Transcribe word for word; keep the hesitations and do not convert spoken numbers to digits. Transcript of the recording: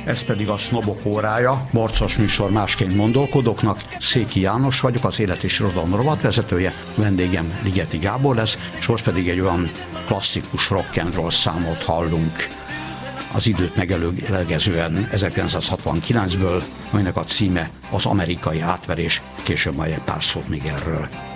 Ez pedig a Sznobok órája, Barcos műsor másként gondolkodóknak. Széki János vagyok, az Élet és Irodalom rovatvezetője, vendégem Ligeti Gábor lesz, és most pedig egy olyan klasszikus rock and roll számot hallunk, az időt megelőlegezően ezerkilencszázhatvankilencből, aminek a címe Az amerikai átverés, később majd egy pár szót még erről.